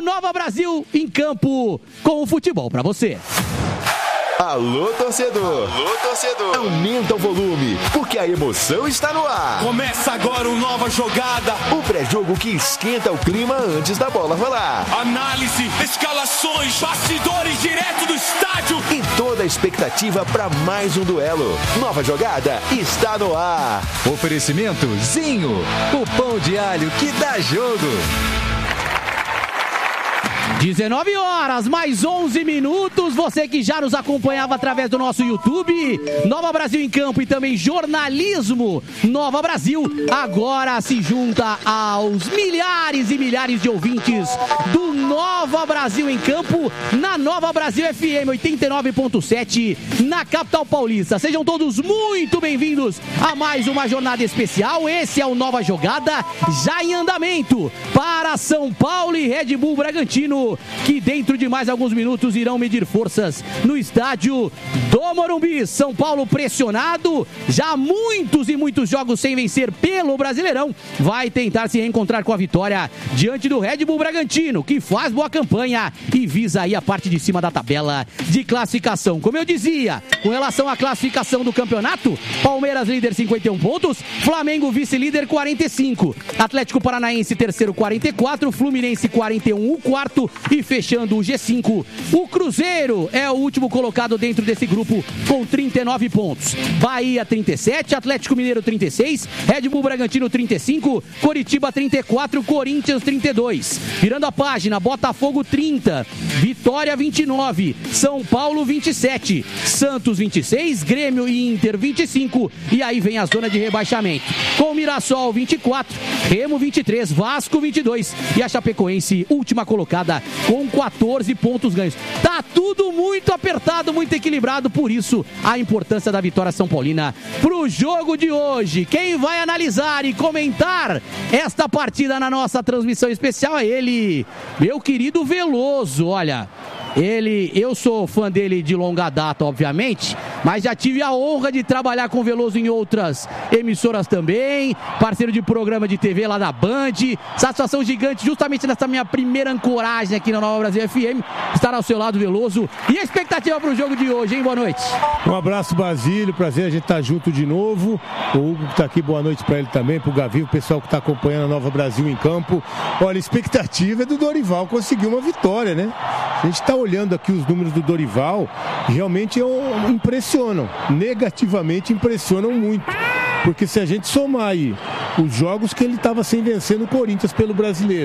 Nova Brasil em campo com o futebol pra você. Alô, torcedor! Alô, torcedor! Aumenta o volume, porque a emoção está no ar. Começa agora uma nova jogada. O pré-jogo que esquenta o clima antes da bola rolar. Análise, escalações, bastidores direto do estádio. E toda a expectativa para mais um duelo. Nova jogada está no ar. Oferecimento Zinho, o pão de alho que dá jogo. 19 horas, mais 11 minutos. Você que já nos acompanhava através do nosso YouTube, Nova Brasil em Campo e também jornalismo Nova Brasil, agora se junta aos milhares e milhares de ouvintes do Nova Brasil em Campo, na Nova Brasil FM 89.7, na capital paulista. Sejam todos muito bem-vindos a mais uma jornada especial. Esse é o Nova Jogada, já em andamento para São Paulo e Red Bull Bragantino, que dentro de mais alguns minutos irão medir forças no estádio do Morumbi. São Paulo pressionado, já há muitos e muitos jogos sem vencer pelo Brasileirão, vai tentar se reencontrar com a vitória diante do Red Bull Bragantino, que faz boa campanha e visa aí a parte de cima da tabela de classificação. Como eu dizia, com relação à classificação do campeonato, Palmeiras líder 51 pontos, Flamengo vice-líder 45, Atlético Paranaense terceiro 44, Fluminense 41, o quarto, e fechando o G5, o Cruzeiro é o último colocado dentro desse grupo com 39 pontos. Bahia 37, Atlético Mineiro 36, Red Bull Bragantino 35, Coritiba 34, Corinthians 32. Virando a página, Botafogo 30, Vitória 29, São Paulo 27, Santos 26, Grêmio e Inter 25, e aí vem a zona de rebaixamento, com Mirassol 24, Remo 23, Vasco 22 e a Chapecoense última colocada com 14 pontos ganhos. Tá tudo muito apertado, muito equilibrado, por isso a importância da vitória São Paulina pro jogo de hoje. Quem vai analisar e comentar esta partida na nossa transmissão especial é ele, meu querido Veloso. Olha, eu sou fã dele de longa data, obviamente, mas já tive a honra de trabalhar com o Veloso em outras emissoras também, parceiro de programa de TV lá da Band. Satisfação gigante, justamente nessa minha primeira ancoragem aqui na Nova Brasil FM, estar ao seu lado, Veloso. E a expectativa para o jogo de hoje, hein? Boa noite. Um abraço, Basílio, prazer a gente estar junto de novo. O Hugo que está aqui, boa noite para ele também, para o Gavi, o pessoal que está acompanhando a Nova Brasil em Campo. Olha, a expectativa é do Dorival conseguir uma vitória, né? A gente está olhando aqui os números do Dorival, realmente impressionam, negativamente impressionam muito, porque se a gente somar aí os jogos que ele estava sem vencer no Corinthians pelo Brasileiro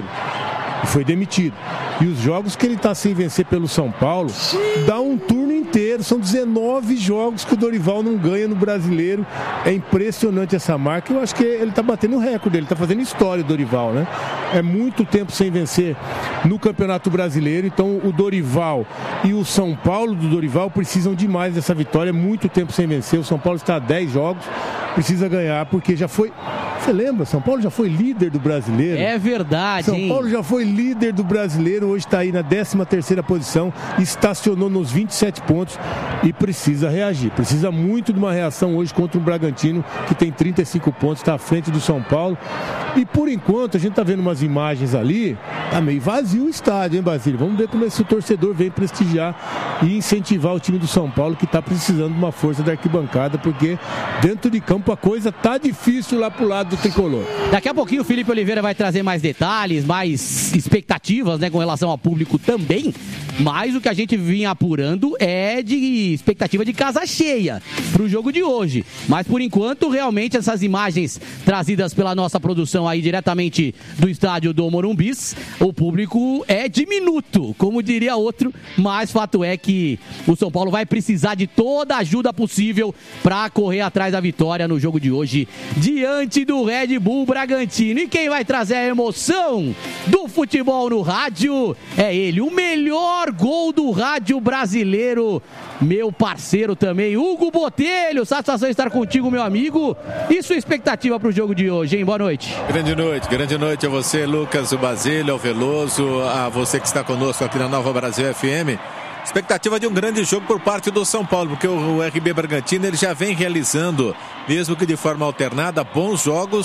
e foi demitido, e os jogos que ele está sem vencer pelo São Paulo, dá um turno inteiro, são 19 jogos que o Dorival não ganha no Brasileiro. É impressionante essa marca. Eu acho que ele está batendo o recorde, ele está fazendo história, o Dorival, né? É muito tempo sem vencer no Campeonato Brasileiro, então o Dorival e o São Paulo do Dorival precisam demais dessa vitória. É muito tempo sem vencer, o São Paulo está a 10 jogos, precisa ganhar, porque já foi... Você lembra? São Paulo já foi líder do Brasileiro. É verdade, São Paulo já foi líder do Brasileiro, hoje está aí na 13ª posição, estacionou nos 27 pontos e precisa reagir. Precisa muito de uma reação hoje contra o Bragantino, que tem 35 pontos, está à frente do São Paulo. E por enquanto, a gente está vendo umas imagens ali, tá meio vazio o estádio, hein, Basílio? Vamos ver como esse torcedor vem prestigiar e incentivar o time do São Paulo, que está precisando de uma força da arquibancada, porque dentro de campo a coisa tá difícil lá pro lado do tricolor. Daqui a pouquinho o Felipe Oliveira vai trazer mais detalhes, mais expectativas, né, com relação ao público também, mas o que a gente vinha apurando é de expectativa de casa cheia pro jogo de hoje. Mas por enquanto, realmente, essas imagens trazidas pela nossa produção aí diretamente do estádio do Morumbi, o público é diminuto, como diria outro, mas fato é que o São Paulo vai precisar de toda a ajuda possível para correr atrás da vitória no jogo de hoje, diante do Red Bull Bragantino. E quem vai trazer a emoção do futebol no rádio é ele, o melhor gol do rádio brasileiro, meu parceiro também, Hugo Botelho. Satisfação estar contigo, meu amigo. E sua expectativa para o jogo de hoje, hein? Boa noite. Grande noite a você, Lucas, o Basílio, ao Veloso, a você que está conosco aqui na Nova Brasil FM. Expectativa de um grande jogo por parte do São Paulo, porque o RB Bragantino ele já vem realizando, mesmo que de forma alternada, bons jogos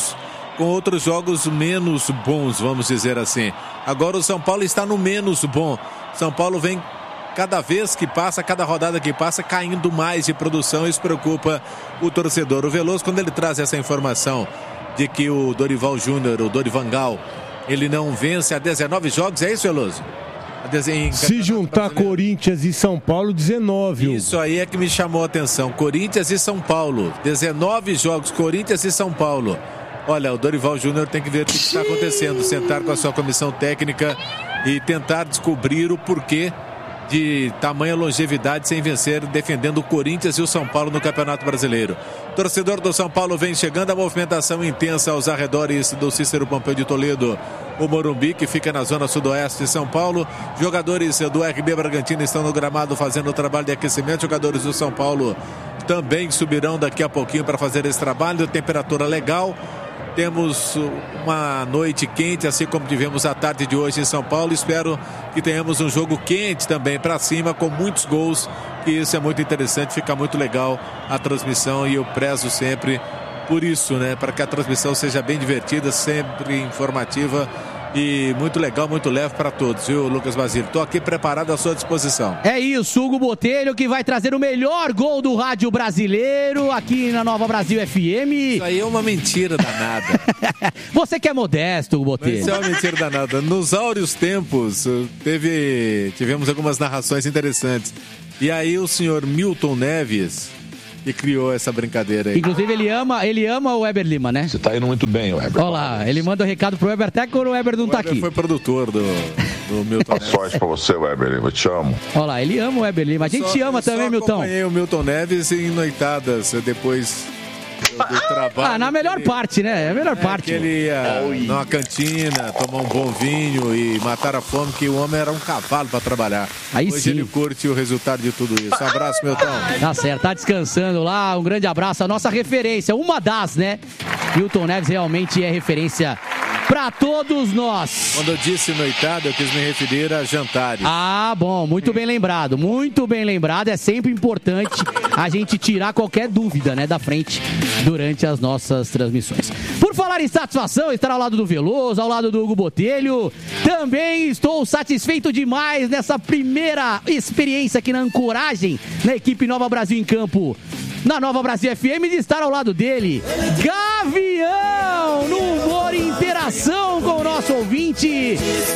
com outros jogos menos bons, vamos dizer assim. Agora o São Paulo está no menos bom. São Paulo vem cada vez que passa, cada rodada que passa, caindo mais de produção. Isso preocupa o torcedor. O Veloso, quando ele traz essa informação de que o Dorival Júnior, o Dorivangal, ele não vence há 19 jogos, é isso, Veloso? Se juntar Corinthians e São Paulo, 19. Isso aí é que me chamou a atenção. Corinthians e São Paulo. 19 jogos, Corinthians e São Paulo. Olha, o Dorival Júnior tem que ver o que está acontecendo. Sentar com a sua comissão técnica e tentar descobrir o porquê de tamanha longevidade sem vencer, defendendo o Corinthians e o São Paulo no Campeonato Brasileiro. Torcedor do São Paulo vem chegando, a movimentação intensa aos arredores do Cícero Pompeu de Toledo, o Morumbi, que fica na zona sudoeste de São Paulo. Jogadores do RB Bragantino estão no gramado fazendo o trabalho de aquecimento. Jogadores do São Paulo também subirão daqui a pouquinho para fazer esse trabalho. Temperatura legal. Temos uma noite quente, assim como tivemos a tarde de hoje em São Paulo. Espero que tenhamos um jogo quente também para cima, com muitos gols, que isso é muito interessante, fica muito legal a transmissão e eu prezo sempre por isso, né? Para que a transmissão seja bem divertida, sempre informativa e muito legal, muito leve para todos, viu, Lucas Basílio? Estou aqui preparado à sua disposição. É isso, Hugo Botelho, que vai trazer o melhor gol do rádio brasileiro aqui na Nova Brasil FM. Isso aí é uma mentira danada. Você que é modesto, Hugo Botelho. Isso é uma mentira danada. Nos áureos tempos, tivemos algumas narrações interessantes. E aí o senhor Milton Neves, que criou essa brincadeira aí. Inclusive ele ama o Weber Lima, né? Você tá indo muito bem, Weber. Olha lá, ele manda o recado pro Weber até quando o Weber não tá aqui. Foi produtor do Milton Neves. Sorte pra você, Weber Lima, eu te amo. Olha lá, ele ama o Weber Lima. A gente te ama também, Milton. Eu acompanhei o Milton Neves em noitadas depois do trabalho. Na melhor parte, né? É a melhor parte. Que ele ia numa cantina, tomar um bom vinho e matar a fome, que o homem era um cavalo pra trabalhar. Aí hoje sim. Ele curte o resultado de tudo isso. Abraço, Milton. Tá certo, tá descansando lá. Um grande abraço. A nossa referência, uma das, né? Milton Neves realmente é referência pra todos nós. Quando eu disse noitada, eu quis me referir a jantares. Ah, bom, muito bem lembrado. Muito bem lembrado. É sempre importante a gente tirar qualquer dúvida, né, da frente durante as nossas transmissões. Por falar em satisfação, estar ao lado do Veloso, ao lado do Hugo Botelho. Também estou satisfeito demais nessa primeira experiência aqui na ancoragem na equipe Nova Brasil em Campo. Na Nova Brasil FM, de estar ao lado dele, Gavião, no humor e interação com o nosso ouvinte.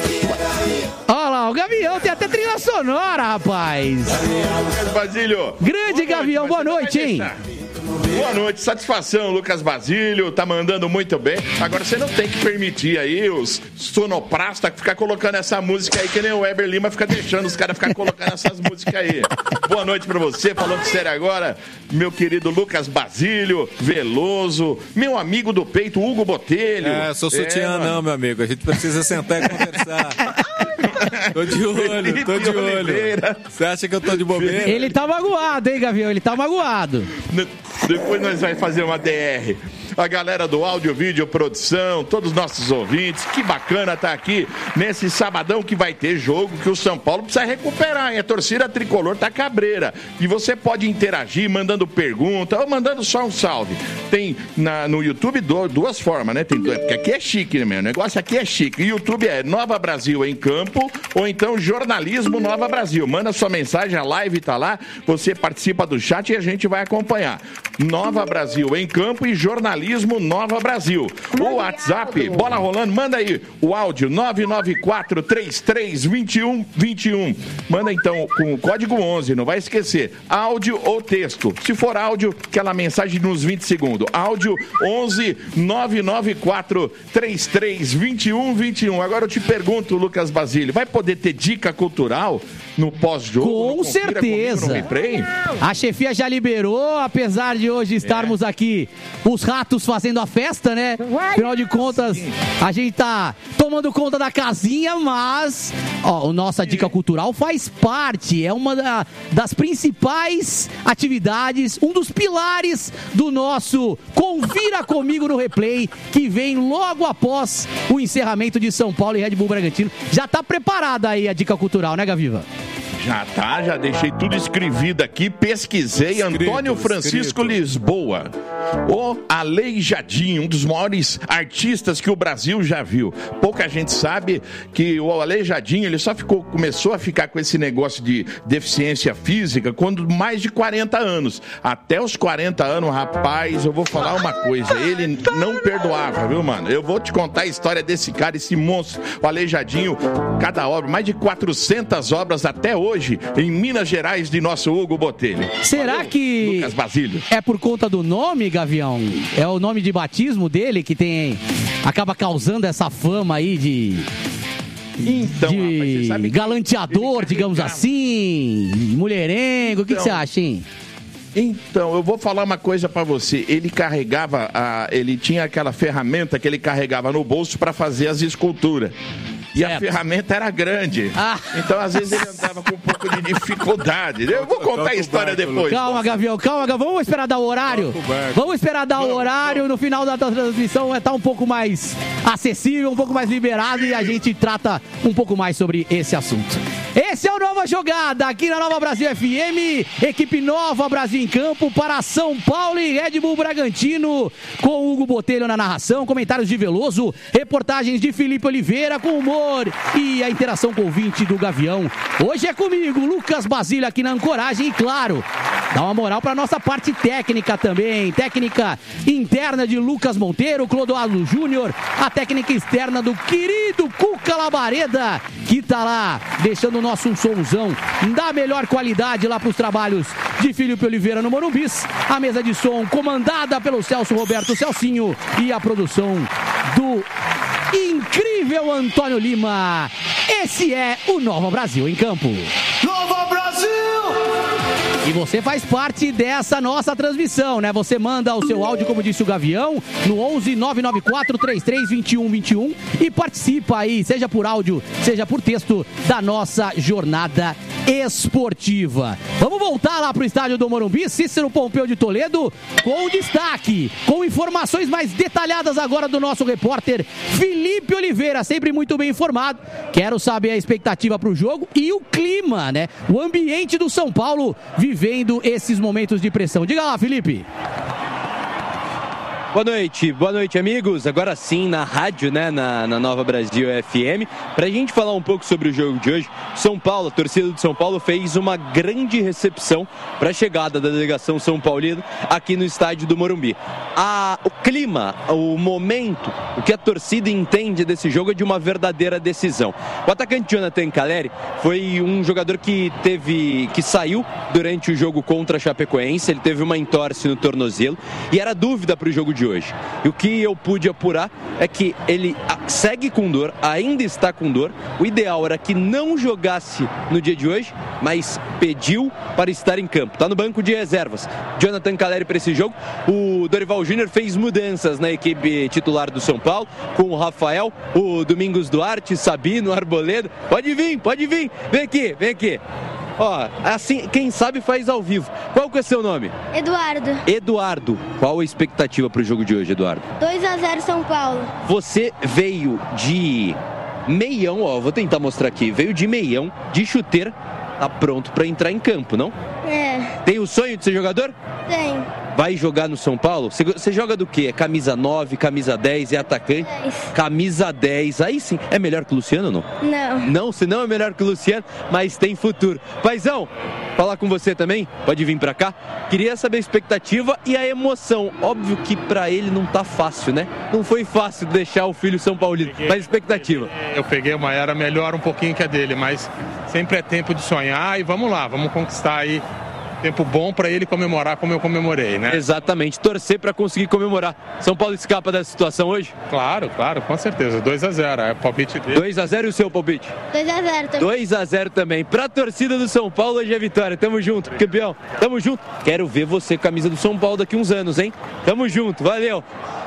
Olha lá, o Gavião tem até trilha sonora, rapaz. Basílio. Grande Gavião, boa noite, hein? Boa noite, satisfação, Lucas Basílio, tá mandando muito bem. Agora você não tem que permitir aí os sonoprastas ficar colocando essa música aí, que nem o Weber Lima fica deixando os caras ficar colocando essas músicas aí. Boa noite pra você, falando sério agora, meu querido Lucas Basílio, Veloso, meu amigo do peito, Hugo Botelho. Sou sutiã não, meu amigo, a gente precisa sentar e conversar. Tô de olho. Você acha que eu tô de bobeira? Ele tá magoado, hein, Gavião? Ele tá magoado. Depois nós vamos fazer uma DR. A galera do áudio, vídeo, produção, todos os nossos ouvintes, que bacana tá aqui nesse sabadão que vai ter jogo que o São Paulo precisa recuperar, hein? A torcida tricolor tá cabreira. E você pode interagir mandando pergunta ou mandando só um salve. Tem no YouTube duas formas, né? Porque aqui é chique, né, meu? O negócio aqui é chique. O YouTube é Nova Brasil em Campo ou então Jornalismo Nova Brasil. Manda sua mensagem, a live tá lá, você participa do chat e a gente vai acompanhar. Nova Brasil em Campo e Jornalismo Nova Brasil. O WhatsApp, bola rolando, manda aí o áudio 994-33-21-21. Manda então com o código 11, não vai esquecer, áudio ou texto. Se for áudio, aquela mensagem nos 20 segundos. Áudio 11 994-33-21-21. Agora eu te pergunto, Lucas Basílio, vai poder ter dica cultural no pós-jogo? Com certeza. A chefia já liberou, apesar de hoje estarmos aqui, os ratos fazendo a festa, né? Afinal de contas, a gente tá tomando conta da casinha, mas a nossa dica cultural faz parte, é uma das principais atividades, um dos pilares do nosso Confira Comigo no Replay, que vem logo após o encerramento de São Paulo e Red Bull Bragantino. Já tá preparada aí a dica cultural, né, Gaviva? Já deixei tudo escrevido aqui, pesquisei. Antônio Francisco Lisboa, o Aleijadinho, um dos maiores artistas que o Brasil já viu. Pouca gente sabe que o Aleijadinho, ele só começou a ficar com esse negócio de deficiência física quando mais de 40 anos. Até os 40 anos, rapaz, eu vou falar uma coisa, ele não perdoava, viu, mano? Eu vou te contar a história desse cara, esse monstro, o Aleijadinho, cada obra, mais de 400 obras até hoje, em Minas Gerais, de nosso Hugo Botelho. Será Valeu, que Lucas Basílio. É por conta do nome, Gavião? É o nome de batismo dele que acaba causando essa fama aí de rapaz, você sabe galanteador, digamos assim, mulherengo, o que você acha, hein? Então, eu vou falar uma coisa pra você. Ele carregava, ele tinha aquela ferramenta que ele carregava no bolso pra fazer as esculturas. E a ferramenta era grande. Então, às vezes, ele andava com um pouco de dificuldade. Eu vou contar a história depois. Calma, Gavião, calma. Vamos esperar dar o horário. Vamos esperar dar o horário. No final da transmissão vai estar um pouco mais acessível, um pouco mais liberado e a gente trata um pouco mais sobre esse assunto. Esse é o Nova Jogada, aqui na Nova Brasil FM, equipe Nova Brasil em campo para São Paulo e Red Bull Bragantino, com Hugo Botelho na narração, comentários de Veloso, reportagens de Felipe Oliveira com humor e a interação com o ouvinte do Gavião. Hoje é comigo, Lucas Basílio aqui na ancoragem e claro, dá uma moral para nossa parte técnica também, técnica interna de Lucas Monteiro, Clodoaldo Júnior, a técnica externa do querido Cuca Labareda, que tá lá deixando o nosso somzão da melhor qualidade lá para os trabalhos de Felipe Oliveira no Morumbis. A mesa de som comandada pelo Celso Roberto Celcinho e a produção do incrível Antônio Lima. Esse é o Nova Brasil em Campo. Nova Brasil! E você faz parte dessa nossa transmissão, né? Você manda o seu áudio, como disse o Gavião, no 11 994 33 21 21 e participa aí, seja por áudio, seja por texto, da nossa jornada esportiva. Vamos voltar lá pro estádio do Morumbi, Cícero Pompeu de Toledo, com destaque, com informações mais detalhadas agora do nosso repórter Felipe Oliveira, sempre muito bem informado. Quero saber a expectativa pro jogo e o clima, né? O ambiente do São Paulo vivendo esses momentos de pressão. Diga lá, Felipe. Boa noite, amigos. Agora sim, na rádio, né, na Nova Brasil FM, pra gente falar um pouco sobre o jogo de hoje. São Paulo, a torcida do São Paulo fez uma grande recepção para a chegada da delegação São Paulina aqui no estádio do Morumbi. O clima, o momento, o que a torcida entende desse jogo é de uma verdadeira decisão. O atacante Jonathan Calleri foi um jogador que saiu durante o jogo contra a Chapecoense. Ele teve uma entorse no tornozelo e era dúvida para o jogo de hoje. E o que eu pude apurar é que ele segue com dor, ainda está com dor. O ideal era que não jogasse no dia de hoje, mas pediu para estar em campo. Está no banco de reservas. Jonathan Calleri para esse jogo. O Dorival Júnior fez mudanças na equipe titular do São Paulo, com o Rafael, o Domingos Duarte, Sabino, Arboleda. Pode vir. Vem aqui. Ó, assim, quem sabe faz ao vivo. Qual que é o seu nome? Eduardo. Qual a expectativa para o jogo de hoje, Eduardo? 2-0 São Paulo. Você veio de meião, ó, vou tentar mostrar aqui. Veio de meião, de chuteira, tá pronto para entrar em campo, não? É. Tem o sonho de ser jogador? Tem. Vai jogar no São Paulo? Você joga do quê? É camisa 9, camisa 10, é atacante? 10. Camisa 10, aí sim. É melhor que o Luciano ou não? Não. Não, se não é melhor que o Luciano, mas tem futuro. Paizão, falar com você também? Pode vir pra cá. Queria saber a expectativa e a emoção. Óbvio que pra ele não tá fácil, né? Não foi fácil deixar o filho São Paulino, mas expectativa. Eu peguei uma era melhor um pouquinho que a dele, mas sempre é tempo de sonhar e vamos lá, vamos conquistar aí tempo bom para ele comemorar como eu comemorei, né? Exatamente, torcer para conseguir comemorar. São Paulo escapa dessa situação hoje? Claro, com certeza. 2-0, é o palpite dele. 2-0 e o seu palpite? 2-0 também. 2-0 também. Pra torcida do São Paulo, hoje é vitória. Tamo junto, campeão. Tamo junto. Quero ver você com a camisa do São Paulo daqui uns anos, hein? Tamo junto, valeu.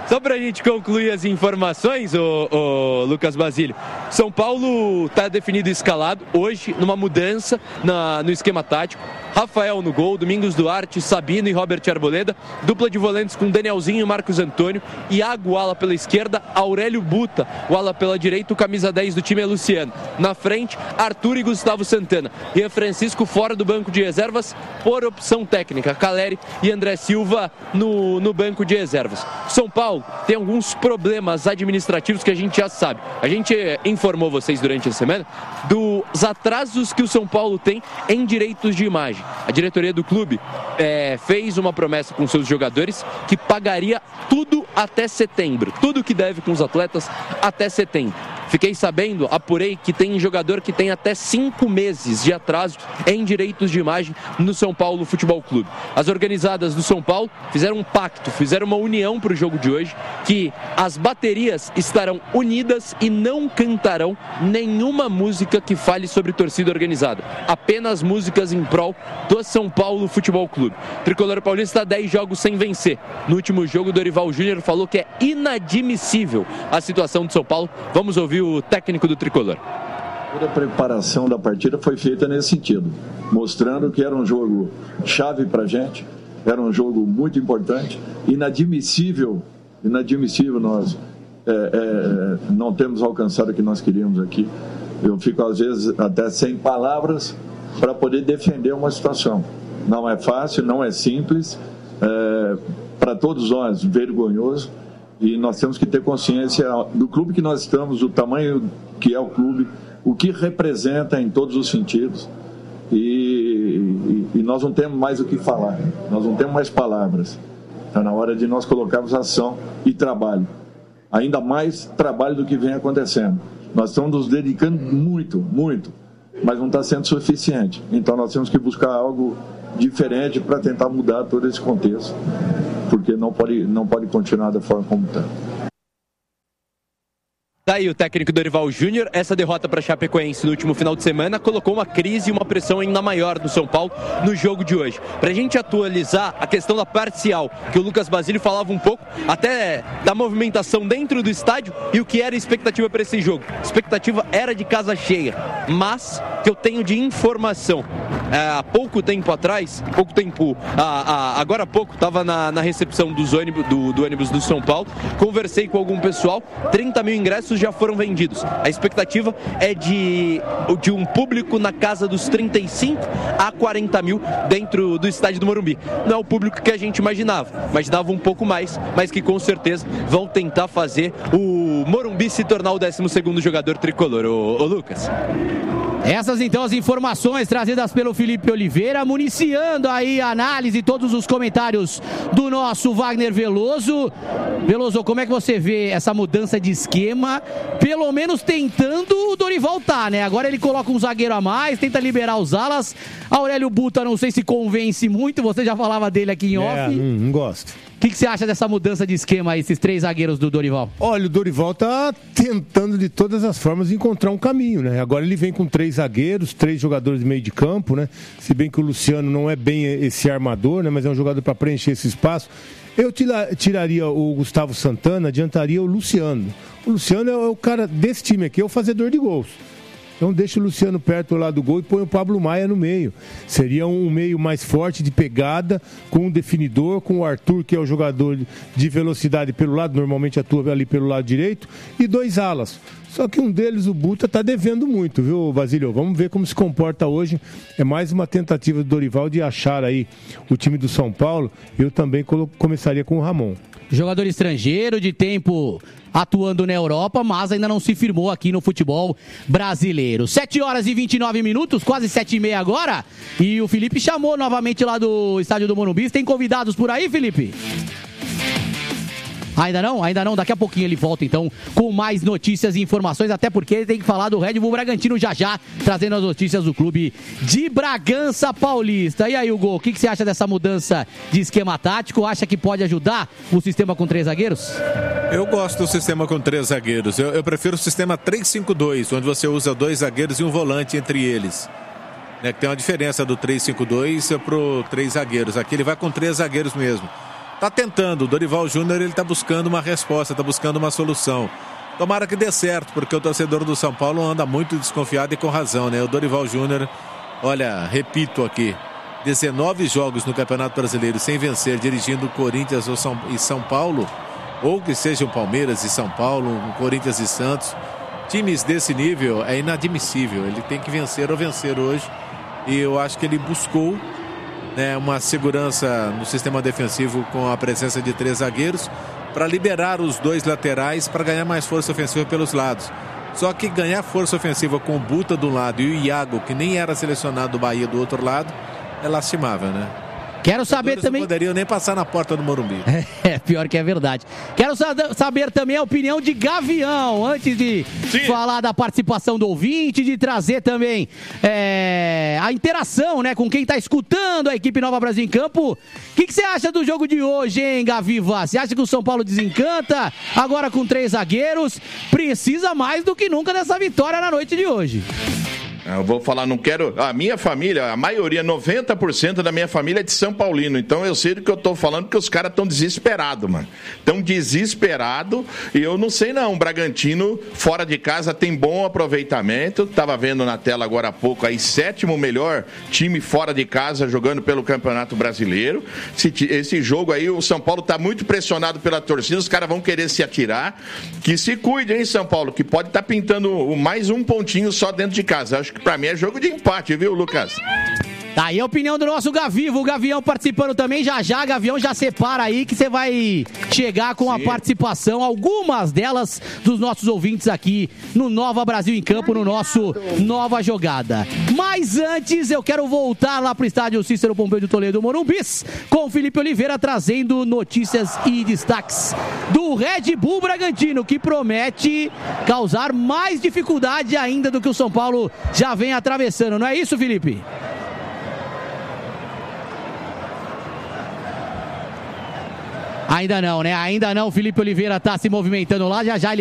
Só pra gente concluir as informações, o Lucas Basílio, São Paulo está definido escalado hoje numa mudança no esquema tático. Rafael no gol, Domingos Duarte, Sabino e Robert Arboleda, dupla de volantes com Danielzinho e Marcos Antônio, Iago, ala pela esquerda, Aurélio Buta, o ala pela direita, o camisa 10 do time é Luciano. Na frente, Arthur e Gustavo Santana. Rian Francisco fora do banco de reservas por opção técnica, Caleri e André Silva no banco de reservas. São Paulo tem alguns problemas administrativos que a gente já sabe. A gente informou vocês durante a semana dos atrasos que o São Paulo tem em direitos de imagem. A diretoria do clube fez uma promessa com seus jogadores que pagaria tudo até setembro, tudo que deve com os atletas até setembro. Fiquei sabendo, apurei, que tem jogador que tem até 5 meses de atraso em direitos de imagem no São Paulo Futebol Clube. As organizadas do São Paulo fizeram um pacto, fizeram uma união para o jogo de hoje, que as baterias estarão unidas e não cantarão nenhuma música que fale sobre torcida organizada. Apenas músicas em prol do São Paulo Futebol Clube. O Tricolor Paulista está 10 jogos sem vencer. No último jogo, o Dorival Júnior falou que é inadmissível a situação do São Paulo. Vamos ouvir o técnico do Tricolor. Toda a preparação da partida foi feita nesse sentido, mostrando que era um jogo chave para a gente, era um jogo muito importante, inadmissível nós não temos alcançado o que nós queríamos aqui. Eu fico às vezes até sem palavras para poder defender uma situação. Não é fácil, não é simples, para todos nós vergonhoso. E nós temos que ter consciência do clube que nós estamos, do tamanho que é o clube, o que representa em todos os sentidos. E nós não temos mais o que falar, nós não temos mais palavras. Está na hora de nós colocarmos ação e trabalho. Ainda mais trabalho do que vem acontecendo. Nós estamos nos dedicando muito, mas não está sendo suficiente. Então nós temos que buscar algo diferente para tentar mudar todo esse contexto, porque não pode continuar da forma como está. Daí o técnico Dorival Júnior, essa derrota para a Chapecoense no último final de semana colocou uma crise e uma pressão ainda maior no São Paulo no jogo de hoje. Para a gente atualizar a questão da parcial, que o Lucas Basílio falava um pouco, até da movimentação dentro do estádio e o que era a expectativa para esse jogo. A expectativa era de casa cheia, mas que eu tenho de informação, há pouco tempo atrás, agora há pouco, estava na recepção do ônibus do São Paulo, conversei com algum pessoal, 30 mil ingressos já foram vendidos. A expectativa é de um público na casa dos 35 a 40 mil dentro do estádio do Morumbi. Não é o público que a gente imaginava um pouco mais, mas que com certeza vão tentar fazer o Morumbi se tornar o 12º jogador tricolor. Ô Lucas. Essas então as informações trazidas pelo Felipe Oliveira, municiando aí a análise, todos os comentários do nosso Wagner Veloso. Veloso, como é que você vê essa mudança de esquema? Pelo menos tentando o Dorival tá, né? Agora ele coloca um zagueiro a mais, tenta liberar os alas. Aurélio Buta não sei se convence muito, você já falava dele aqui em off. Não gosto. O que você acha dessa mudança de esquema aí, esses 3 zagueiros do Dorival? Olha, o Dorival tá tentando de todas as formas encontrar um caminho, né? Agora ele vem com 3 zagueiros, 3 jogadores de meio de campo, né? Se bem que o Luciano não é bem esse armador, né? Mas é um jogador para preencher esse espaço. Eu tiraria o Gustavo Santana, adiantaria o Luciano. O Luciano é o cara desse time aqui, é o fazedor de gols. Então deixa o Luciano perto lá do gol e põe o Pablo Maia no meio. Seria um meio mais forte de pegada, com um definidor, com o Arthur, que é o jogador de velocidade pelo lado, normalmente atua ali pelo lado direito, e 2 alas. Só que um deles, o Buta, está devendo muito, viu, Basílio? Vamos ver como se comporta hoje. É mais uma tentativa do Dorival de achar aí o time do São Paulo. Eu também começaria com o Ramon. Jogador estrangeiro, de tempo atuando na Europa, mas ainda não se firmou aqui no futebol brasileiro. 7h29, quase 7h30 agora. E o Felipe chamou novamente lá do estádio do Morumbi. Tem convidados por aí, Felipe? Ainda não? Daqui a pouquinho ele volta então com mais notícias e informações, até porque ele tem que falar do Red Bull Bragantino já, trazendo as notícias do clube de Bragança Paulista. E aí, Hugo, o que você acha dessa mudança de esquema tático? Acha que pode ajudar o sistema com 3 zagueiros? Eu gosto do sistema com 3 zagueiros. Eu prefiro o sistema 3-5-2, onde você usa 2 zagueiros e um volante entre eles. Que tem uma diferença do 3-5-2 para o 3 zagueiros. Aqui ele vai com 3 zagueiros mesmo. tá tentando. O Dorival Júnior, ele tá buscando uma resposta, tá buscando uma solução. Tomara que dê certo, porque o torcedor do São Paulo anda muito desconfiado e com razão, né? O Dorival Júnior, olha, repito aqui, 19 jogos no Campeonato Brasileiro sem vencer, dirigindo Corinthians e São Paulo, ou que sejam Palmeiras e São Paulo, Corinthians e Santos. Times desse nível é inadmissível. Ele tem que vencer ou vencer hoje. E eu acho que ele buscou, né, uma segurança no sistema defensivo com a presença de 3 zagueiros para liberar os 2 laterais para ganhar mais força ofensiva pelos lados. Só que ganhar força ofensiva com o Buta do lado e o Iago, que nem era selecionado do Bahia, do outro lado, é lastimável, né? Quero saber também... Não poderiam nem passar na porta do Morumbi. Pior que é verdade. Quero saber também a opinião de Gavião, antes de falar da participação do ouvinte, de trazer também a interação, né, com quem está escutando a equipe Nova Brasil em Campo. O que você acha do jogo de hoje, hein, Gaviva? Você acha que o São Paulo desencanta? Agora com 3 zagueiros, precisa mais do que nunca dessa vitória na noite de hoje. Eu vou falar, não quero... A minha família, a maioria, 90% da minha família é de São Paulino. Então eu sei do que eu tô falando, porque os caras estão desesperados, mano. Estão desesperados e eu não sei não. O Bragantino, fora de casa, tem bom aproveitamento. Tava vendo na tela agora há pouco aí, 7º melhor time fora de casa jogando pelo Campeonato Brasileiro. Esse jogo aí, o São Paulo tá muito pressionado pela torcida, os caras vão querer se atirar. Que se cuide, hein, São Paulo, que pode estar pintando mais um pontinho só dentro de casa. Acho que pra mim é jogo de empate, viu, Lucas? Tá aí a opinião do nosso Gavivo, o Gavião participando também, já, Gavião, já separa aí que você vai chegar com a participação, algumas delas dos nossos ouvintes aqui no Nova Brasil em Campo, no nosso Nova Jogada. Mas antes, eu quero voltar lá pro estádio Cícero Pompeu de Toledo, Morumbis, com o Felipe Oliveira trazendo notícias e destaques do Red Bull Bragantino, que promete causar mais dificuldade ainda do que o São Paulo já vem atravessando, não é isso, Felipe? Ainda não, né? Ainda não. O Felipe Oliveira tá se movimentando lá. Já ele